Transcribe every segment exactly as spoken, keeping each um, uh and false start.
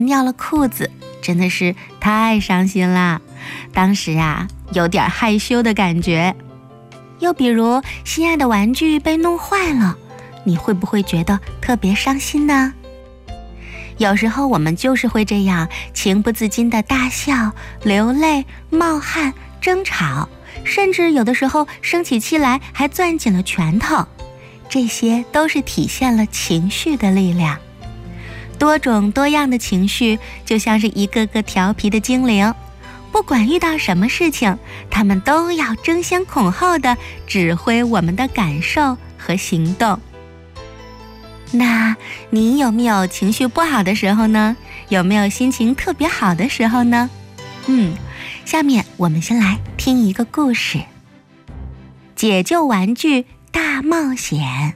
尿了裤子，真的是太伤心啦。当时啊，有点害羞的感觉。又比如心爱的玩具被弄坏了，你会不会觉得特别伤心呢？有时候我们就是会这样，情不自禁地大笑、流泪、冒汗、争吵，甚至有的时候生起气来还攥紧了拳头。这些都是体现了情绪的力量。多种多样的情绪就像是一个个调皮的精灵，不管遇到什么事情，他们都要争先恐后地指挥我们的感受和行动。那你有没有情绪不好的时候呢？有没有心情特别好的时候呢？嗯，下面我们先来听一个故事。解救玩具大冒险。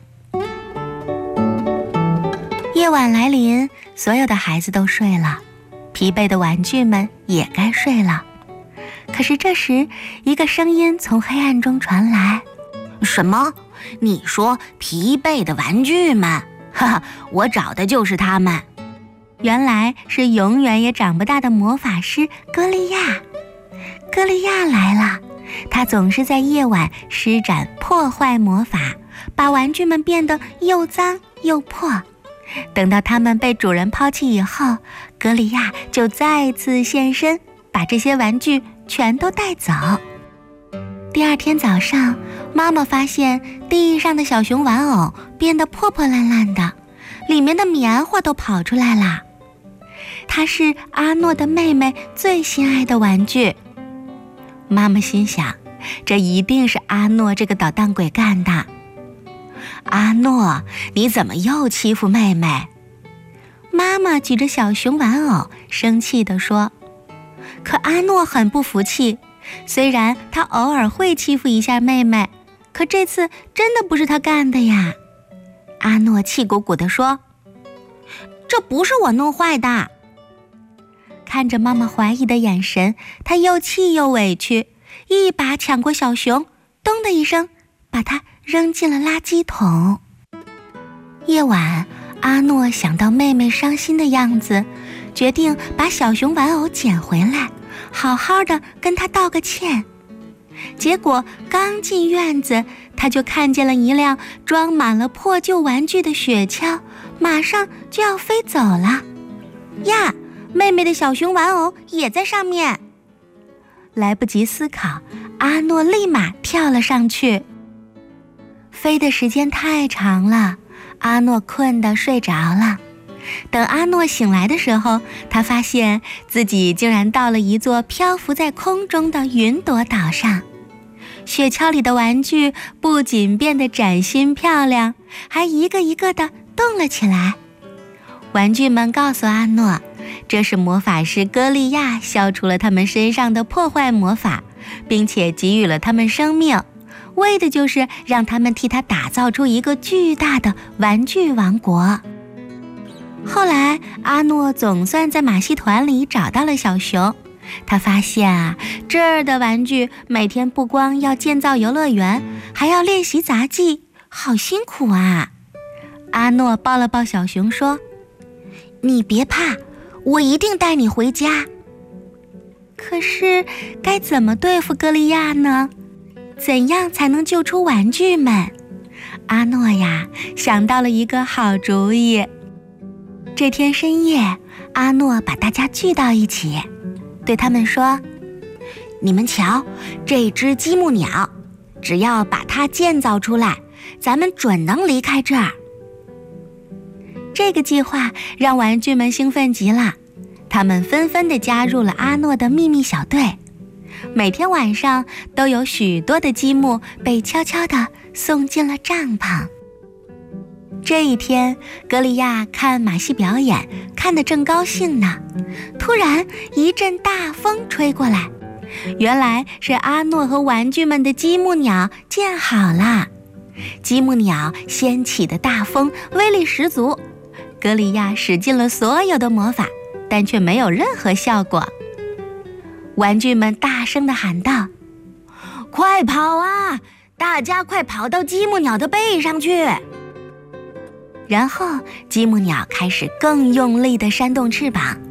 夜晚来临，所有的孩子都睡了，疲惫的玩具们也该睡了。可是这时，一个声音从黑暗中传来： 什么？你说疲惫的玩具们？哈哈，我找的就是他们。 原来是永远也长不大的魔法师歌利亚。歌利亚来了，他总是在夜晚施展破坏魔法，把玩具们变得又脏又破。等到他们被主人抛弃以后，歌利亚就再次现身，把这些玩具全都带走。第二天早上，妈妈发现地上的小熊玩偶变得破破烂烂的，里面的棉花都跑出来了。它是阿诺的妹妹最心爱的玩具。妈妈心想，这一定是阿诺这个捣蛋鬼干的。 阿诺，你怎么又欺负妹妹？ 妈妈举着小熊玩偶生气地说。可阿诺很不服气，虽然他偶尔会欺负一下妹妹，可这次真的不是他干的呀。阿诺气鼓鼓地说， 这不是我弄坏的。 看着妈妈怀疑的眼神，他又气又委屈，一把抢过小熊，咚的一声把它扔进了垃圾桶。夜晚，阿诺想到妹妹伤心的样子，决定把小熊玩偶捡回来，好好的跟她道个歉。结果刚进院子，他就看见了一辆装满了破旧玩具的雪橇，马上就要飞走了。呀，妹妹的小熊玩偶也在上面。来不及思考，阿诺立马跳了上去。飞的时间太长了，阿诺困得睡着了。等阿诺醒来的时候，他发现自己竟然到了一座漂浮在空中的云朵岛上。雪橇里的玩具不仅变得崭新漂亮，还一个一个地动了起来。玩具们告诉阿诺，这是魔法师歌利亚消除了他们身上的破坏魔法，并且给予了他们生命，为的就是让他们替他打造出一个巨大的玩具王国。后来，阿诺总算在马戏团里找到了小熊。他发现啊，这儿的玩具每天不光要建造游乐园，还要练习杂技，好辛苦啊。阿诺抱了抱小熊说， 你别怕，我一定带你回家。 可是该怎么对付歌利亚呢？怎样才能救出玩具们？阿诺呀，想到了一个好主意。这天深夜，阿诺把大家聚到一起，对他们说， 你们瞧，这只积木鸟，只要把它建造出来，咱们准能离开这儿。 这个计划让玩具们兴奋极了，他们纷纷地加入了阿诺的秘密小队。每天晚上都有许多的积木被悄悄地送进了帐篷。这一天，歌利亚看马戏表演，看得正高兴呢。突然，一阵大风吹过来，原来是阿诺和玩具们的积木鸟建好了。积木鸟掀起的大风威力十足，歌利亚使尽了所有的魔法，但却没有任何效果。玩具们大声地喊道， 快跑啊！大家快跑到积木鸟的背上去！ 然后积木鸟开始更用力地扇动翅膀，